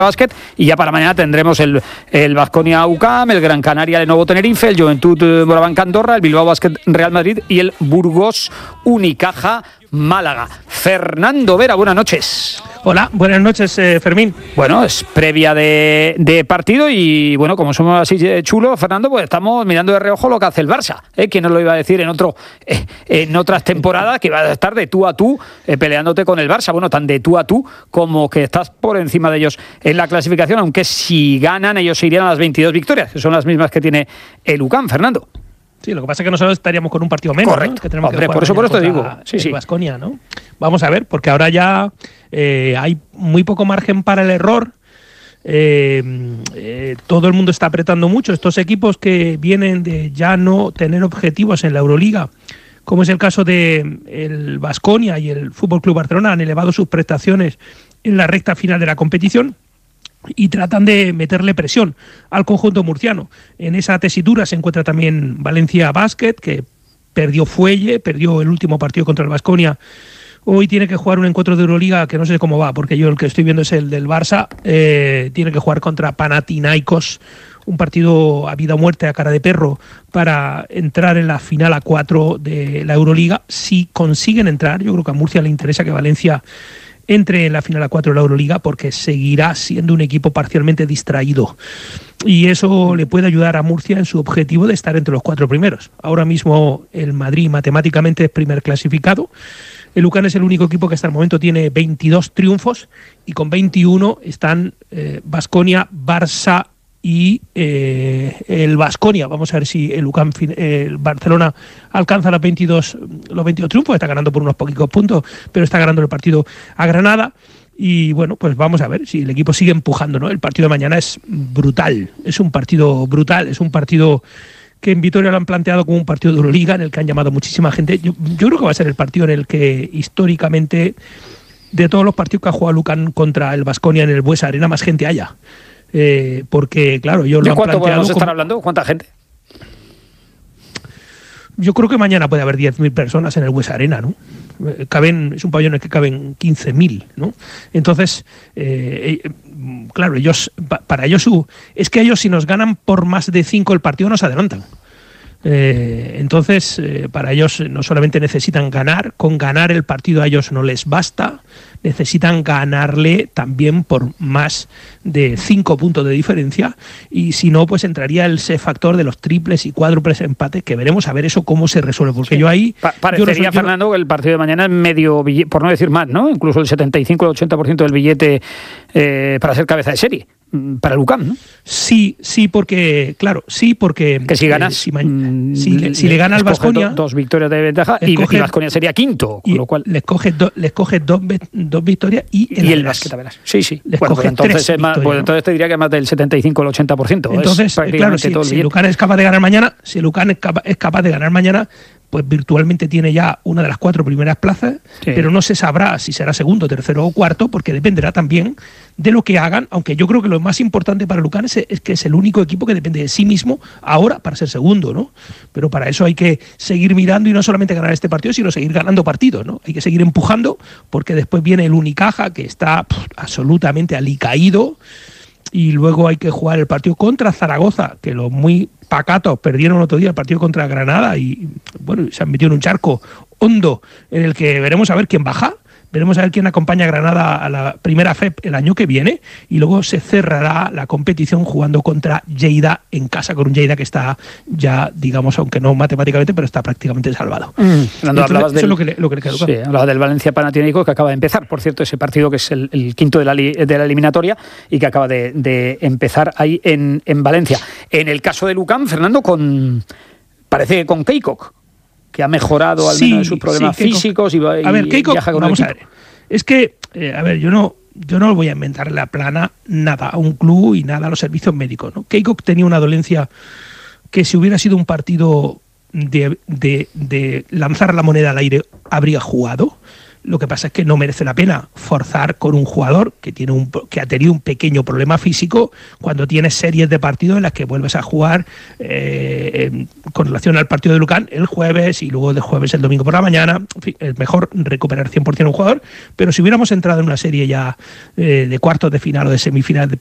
Básquet, y ya para mañana tendremos el Baskonia UCAM, el Gran Canaria Lenovo Tenerife, el Juventud Moraván Andorra, el Bilbao Basket Real Madrid y el Burgos Unicaja Málaga. Fernando Vera, buenas noches. Hola, buenas noches, Fermín. Bueno, es previa de partido y bueno, como somos así chulos, Fernando, pues estamos mirando de reojo lo que hace el Barça. ¿Quién nos lo iba a decir en otras temporadas que iba a estar de tú a tú peleándote con el Barça? Bueno, tan de tú a tú como que estás por encima de ellos en la clasificación, aunque si ganan ellos se irían a las 22 victorias, que son las mismas que tiene el UCAM, Fernando. Sí, lo que pasa es que nosotros estaríamos con un partido menos, correcto, ¿no? Que tenemos hombre, que por eso te digo. Sí. Baskonia, ¿no? Vamos a ver, porque ahora ya hay muy poco margen para el error. Todo el mundo está apretando mucho. Estos equipos que vienen de ya no tener objetivos en la Euroliga, como es el caso de el Baskonia y el Fútbol Club Barcelona, han elevado sus prestaciones en la recta final de la competición y tratan de meterle presión al conjunto murciano. En esa tesitura se encuentra también Valencia Basket, que perdió el último partido contra el Baskonia. Hoy tiene que jugar un encuentro de Euroliga que no sé cómo va, porque yo el que estoy viendo es el del Barça. Tiene que jugar contra Panathinaikos, un partido a vida o muerte, a cara de perro, para entrar en la final a 4 de la Euroliga. Si consiguen entrar, yo creo que a Murcia le interesa que Valencia entre en la final a 4 de la Euroliga, porque seguirá siendo un equipo parcialmente distraído y eso le puede ayudar a Murcia en su objetivo de estar entre los 4 primeros. Ahora mismo el Madrid matemáticamente es primer clasificado. El UCAM es el único equipo que hasta el momento tiene 22 triunfos y con 21 están Baskonia, Barça y el Baskonia. Vamos a ver si el UCAM, el Barcelona alcanza los 22 triunfos. Está ganando por unos poquitos puntos, pero está ganando el partido a Granada. Y bueno, pues vamos a ver si el equipo sigue empujando, ¿no? El partido de mañana es brutal, es un partido brutal, es un partido que en Vitoria lo han planteado como un partido de Euroliga, en el que han llamado muchísima gente. Yo creo que va a ser el partido en el que históricamente, de todos los partidos que ha jugado UCAM contra el Baskonia en el Buesa Arena, más gente haya. Porque claro, yo lo han ¿Cuánto planteado podemos estar hablando? ¿Cuánta gente? Yo creo que mañana puede haber 10.000 personas en el Buesa Arena, ¿no? Es un pabellón en el que caben 15.000, ¿no? Entonces, claro, para ellos es que ellos, si nos ganan por más de 5 el partido, nos adelantan. Entonces, para ellos no solamente necesitan ganar, con ganar el partido a ellos no les basta, necesitan ganarle también por más de 5 puntos de diferencia, y si no, pues entraría ese factor de los triples y cuádruples empates, que veremos a ver eso cómo se resuelve, porque yo ahí... Parecería, Fernando, que el partido de mañana es medio billete, por no decir más, ¿no? Incluso el 75 o el 80% del billete para ser cabeza de serie. Para el UCAM, ¿no? Sí, porque que si ganas, si le gana al Baskonia, dos victorias de ventaja y Baskonia sería quinto, con lo cual les coge dos victorias y el Basket, verás. Sí. Bueno, pues entonces entonces te diría que más del 75 al 80%. Entonces, claro, si el UCAM es capaz de ganar mañana, pues virtualmente tiene ya una de las 4 primeras plazas, sí. Pero no se sabrá si será segundo, tercero o cuarto, porque dependerá también de lo que hagan, aunque yo creo que lo más importante para el UCAM es que es el único equipo que depende de sí mismo ahora para ser segundo, ¿no? Pero para eso hay que seguir mirando y no solamente ganar este partido, sino seguir ganando partidos, ¿no? Hay que seguir empujando, porque después viene el Unicaja, que está absolutamente alicaído, y luego hay que jugar el partido contra Zaragoza, que los muy pacatos perdieron otro día el partido contra Granada y bueno, se han metido en un charco hondo en el que veremos a ver quién baja, veremos a ver quién acompaña a Granada a la primera FEP el año que viene, y luego se cerrará la competición jugando contra Lleida en casa, con un Lleida que está ya, digamos, aunque no matemáticamente, pero está prácticamente salvado. Hablabas eso es lo que le queda. Sí, hablabas del Valencia Panathinaikos, que acaba de empezar, por cierto, ese partido que es el quinto de la eliminatoria y que acaba de empezar ahí en Valencia. En el caso del UCAM, Fernando, parece que con Keikok, que ha mejorado al menos sus problemas físicos y Keikok, viaja con vamos a ver. Es que, yo no voy a inventar la plana nada a un club y nada a los servicios médicos, ¿no? Keikok tenía una dolencia que, si hubiera sido un partido de lanzar la moneda al aire, habría jugado. Lo que pasa es que no merece la pena forzar con un jugador que ha tenido un pequeño problema físico cuando tienes series de partidos en las que vuelves a jugar con relación al partido de Lucan el jueves y luego de jueves el domingo por la mañana. En fin, es mejor recuperar 100% un jugador, pero si hubiéramos entrado en una serie ya de cuartos de final o de semifinal